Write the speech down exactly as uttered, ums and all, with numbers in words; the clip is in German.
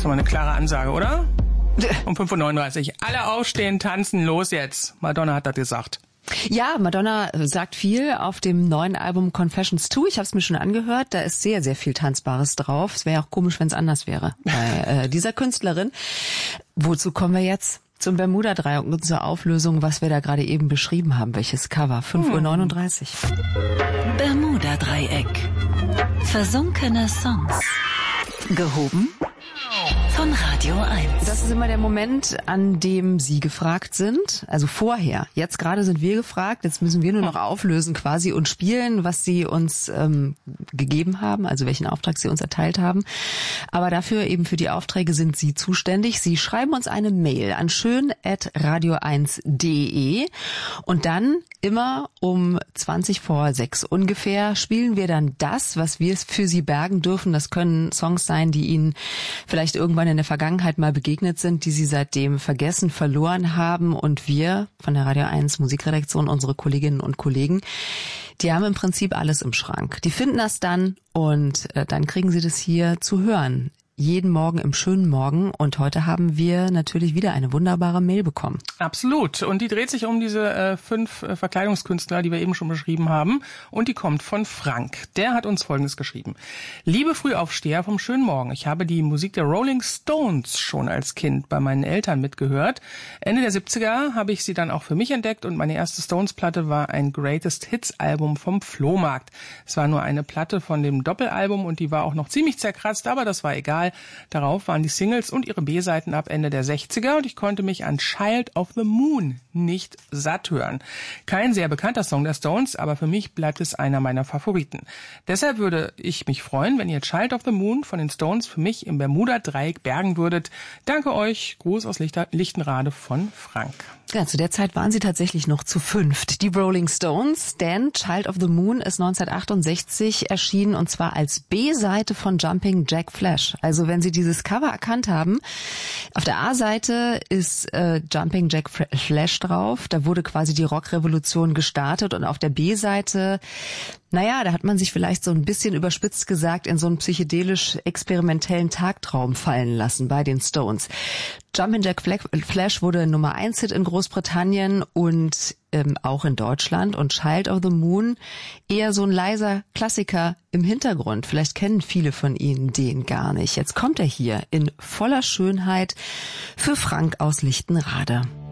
doch mal eine klare Ansage, oder? Um fünf Uhr neununddreißig. Alle aufstehen, tanzen, los jetzt. Madonna hat das gesagt. Ja, Madonna sagt viel auf dem neuen Album Confessions zwei. Ich habe es mir schon angehört. Da ist sehr, sehr viel Tanzbares drauf. Es wäre auch komisch, wenn es anders wäre bei äh, dieser Künstlerin. Wozu kommen wir jetzt? Zum Bermuda-Dreieck und zur Auflösung, was wir da gerade eben beschrieben haben. Welches Cover? fünf Uhr neununddreißig. Bermuda-Dreieck. Versunkene Songs. Gehoben von Radio eins. Das ist immer der Moment, an dem Sie gefragt sind. Also vorher. Jetzt gerade sind wir gefragt. Jetzt müssen wir nur noch auflösen quasi und spielen, was Sie uns ähm, gegeben haben, also welchen Auftrag Sie uns erteilt haben. Aber dafür eben für die Aufträge sind Sie zuständig. Sie schreiben uns eine Mail an schön at radio eins punkt de und dann immer um zwanzig vor sechs ungefähr spielen wir dann das, was wir für Sie bergen dürfen. Das können Songs sein, die Ihnen vielleicht irgendwann in der Vergangenheit mal begegnet sind, die Sie seitdem vergessen, verloren haben. Und wir von der Radio eins Musikredaktion, unsere Kolleginnen und Kollegen, die haben im Prinzip alles im Schrank. Die finden das dann und äh, dann kriegen Sie das hier zu hören. Jeden Morgen im schönen Morgen. Und heute haben wir natürlich wieder eine wunderbare Mail bekommen. Absolut. Und die dreht sich um diese äh, fünf äh, Verkleidungskünstler, die wir eben schon beschrieben haben. Und die kommt von Frank. Der hat uns Folgendes geschrieben. Liebe Frühaufsteher vom schönen Morgen. Ich habe die Musik der Rolling Stones schon als Kind bei meinen Eltern mitgehört. Ende der siebziger habe ich sie dann auch für mich entdeckt. Und meine erste Stones-Platte war ein Greatest Hits-Album vom Flohmarkt. Es war nur eine Platte von dem Doppelalbum und die war auch noch ziemlich zerkratzt, aber das war egal. Darauf waren die Singles und ihre B-Seiten ab Ende der sechziger und ich konnte mich an Child of the Moon nicht satt hören. Kein sehr bekannter Song der Stones, aber für mich bleibt es einer meiner Favoriten. Deshalb würde ich mich freuen, wenn ihr Child of the Moon von den Stones für mich im Bermuda-Dreieck bergen würdet. Danke euch. Gruß aus Lichter- Lichtenrade von Frank. Ja, zu der Zeit waren sie tatsächlich noch zu fünft. Die Rolling Stones, denn Child of the Moon ist neunzehnhundertachtundsechzig erschienen und zwar als B-Seite von Jumping Jack Flash. Also wenn Sie dieses Cover erkannt haben, auf der A-Seite ist äh, Jumping Jack Flash drauf. Da wurde quasi die Rockrevolution gestartet und auf der B-Seite, naja, da hat man sich vielleicht so ein bisschen überspitzt gesagt in so einen psychedelisch-experimentellen Tagtraum fallen lassen bei den Stones. Jumpin' Jack Flash wurde Nummer eins Hit in Großbritannien und ähm, auch in Deutschland. Und Child of the Moon eher so ein leiser Klassiker im Hintergrund. Vielleicht kennen viele von Ihnen den gar nicht. Jetzt kommt er hier in voller Schönheit für Frank aus Lichtenrade.